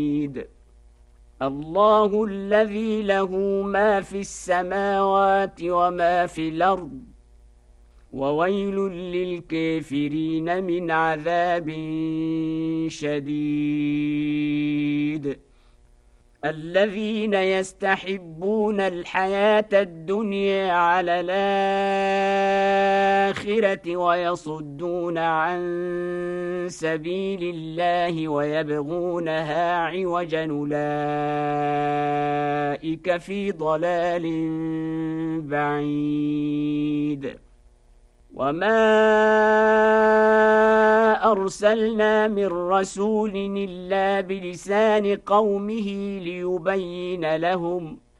الله الذي له ما في السماوات وما في الأرض وويل للكافرين من عذاب شديد الذين يستحبون الحياة الدنيا على الآخرة ويصدون عن سبيل الله ويبغونها عوجا أولئك في ضلال بعيد وما أرسلنا من رسول إلا بلسان قومه ليبين لهم